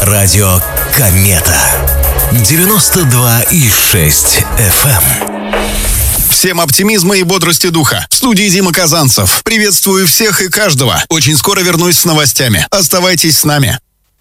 Радио Комета. 92,6 FM. Всем оптимизма и бодрости духа. В студии Дима Казанцев. Приветствую всех и каждого. Очень скоро вернусь с новостями. Оставайтесь с нами.